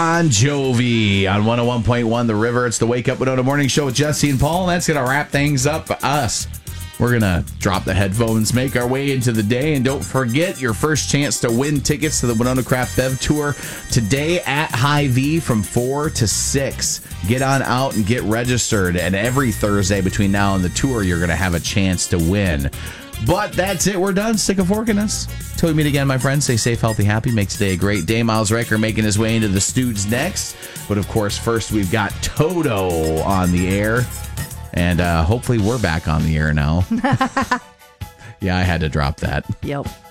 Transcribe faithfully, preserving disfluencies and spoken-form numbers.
Bon Jovi on one oh one point one The River. It's the Wake Up Winona Morning Show with Jesse and Paul. And that's going to wrap things up for us. We're going to drop the headphones, make our way into the day, and don't forget your first chance to win tickets to the Winona Craft Bev Tour today at Hy-Vee from four to six. Get on out and get registered, and every Thursday between now and the tour, you're going to have a chance to win. But that's it. We're done. Stick a fork in us. Till we meet again, my friends. Stay safe, healthy, happy. Make today a great day. Miles Riker making his way into the Stoods next. But, of course, first we've got Toto on the air. And uh, hopefully we're back on the air now. Yeah, I had to drop that. Yep.